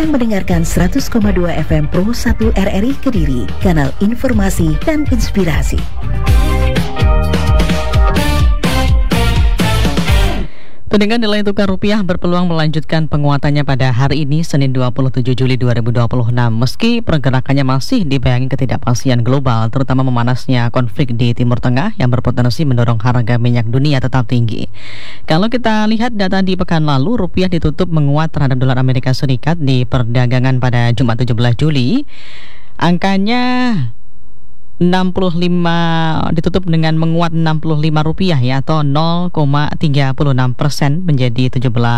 sedang mendengarkan 100,2 FM Pro 1 RRI Kediri, kanal informasi dan inspirasi. Peningkatan nilai tukar rupiah berpeluang melanjutkan penguatannya pada hari ini, Senin 27 Juli 2026. Meski pergerakannya masih dibayangi ketidakpastian global, terutama memanasnya konflik di Timur Tengah yang berpotensi mendorong harga minyak dunia tetap tinggi. Kalau kita lihat data di pekan lalu, rupiah ditutup menguat terhadap dolar Amerika Serikat di perdagangan pada Jumat 17 Juli. Angkanya 65 ditutup dengan menguat 65 rupiah ya, atau 0,36% menjadi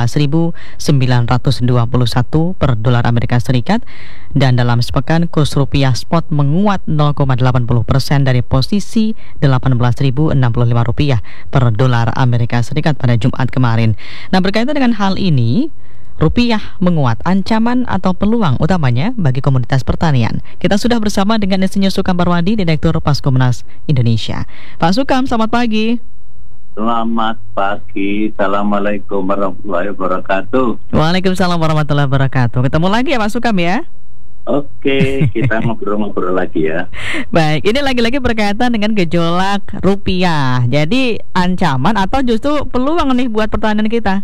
17.921 per dolar Amerika Serikat, dan dalam sepekan kurs rupiah spot menguat 0,80% dari posisi 18.065 rupiah per dolar Amerika Serikat pada Jumat kemarin. Nah, berkaitan dengan hal ini, rupiah menguat, ancaman atau peluang utamanya bagi komoditas pertanian. Kita sudah bersama dengan Insinyur Sukam Parwadi, Direktur Paskomnas Indonesia. Pak Sukam, selamat pagi. Selamat pagi. Assalamualaikum warahmatullahi wabarakatuh. Waalaikumsalam warahmatullahi wabarakatuh. Ketemu lagi ya Pak Sukam ya. Oke, kita ngobrol-ngobrol lagi ya. Baik, ini lagi-lagi berkaitan dengan gejolak rupiah. Jadi ancaman atau justru peluang nih buat pertanian kita?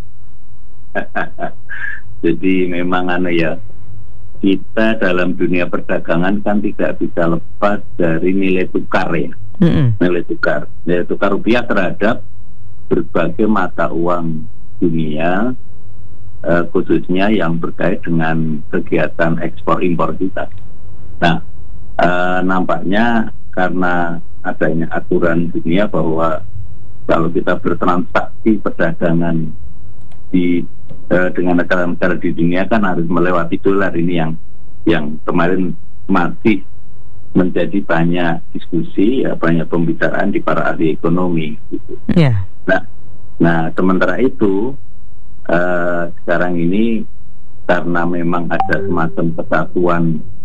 Jadi memang kita dalam dunia perdagangan kan tidak bisa lepas dari nilai tukar ya. Nilai tukar rupiah terhadap berbagai mata uang dunia, khususnya yang berkait dengan kegiatan ekspor impor kita. Nah, nampaknya karena adanya aturan dunia bahwa kalau kita bertransaksi perdagangan dengan negara-negara di dunia kan harus melewati dolar, ini yang kemarin masih menjadi banyak diskusi ya, banyak pembicaraan di para ahli ekonomi gitu. Yeah. Nah sementara itu sekarang ini karena memang ada semacam kesatuan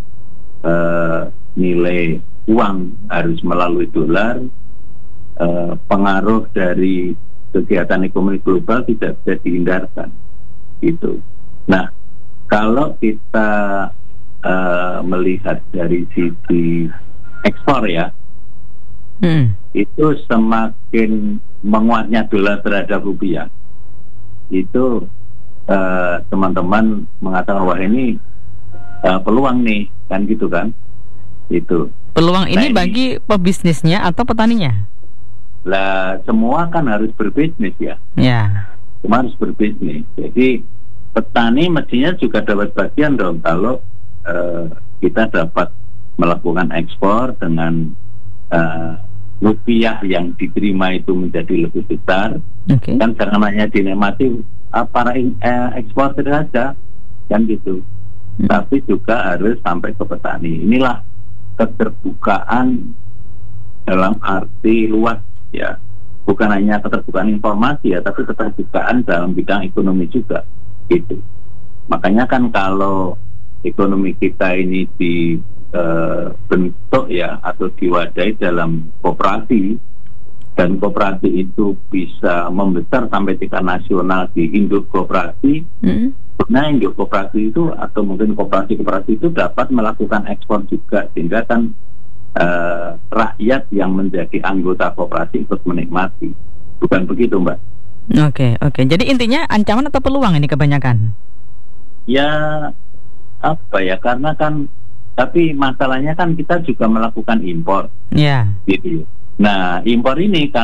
nilai uang harus melalui dolar, pengaruh dari kegiatan ekonomi global tidak bisa dihindarkan gitu. Nah, kalau kita melihat dari sisi ekspor ya, itu semakin menguatnya dolar terhadap rupiah, itu teman-teman mengatakan wah ini peluang nih, kan gitu kan? Itu peluang ini bagi pebisnisnya atau petaninya? Lah semua kan harus berbisnis ya. Semua harus berbisnis. Jadi petani mestinya juga dapat bagian dong kalau kita dapat melakukan ekspor dengan rupiah yang diterima itu menjadi lebih besar. Kan jangan hanya dinikmati para eksportir saja, kan gitu. Tapi juga harus sampai ke petani. Inilah keterbukaan dalam arti luas ya, bukan hanya keterbukaan informasi ya, tapi keterbukaan dalam bidang ekonomi juga gitu. Makanya kan kalau ekonomi kita ini dibentuk ya atau diwadahi dalam koperasi, dan koperasi itu bisa membesar sampai tingkat nasional di induk koperasi. Nah, induk koperasi itu atau mungkin koperasi-koperasi itu dapat melakukan ekspor juga, sehingga kan rakyat yang menjadi anggota koperasi ikut menikmati. Bukan begitu, Mbak? Oke. Jadi intinya ancaman atau peluang ini kebanyakan? Ya, apa ya, karena kan, tapi masalahnya kan kita juga melakukan impor. Gitu. Nah, impor ini